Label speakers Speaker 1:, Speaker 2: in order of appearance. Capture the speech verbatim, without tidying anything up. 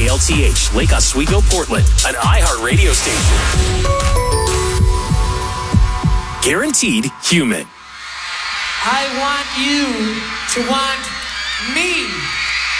Speaker 1: L T H, Lake Oswego, Portland, an iHeart radio station. Guaranteed human.
Speaker 2: I want you to want me.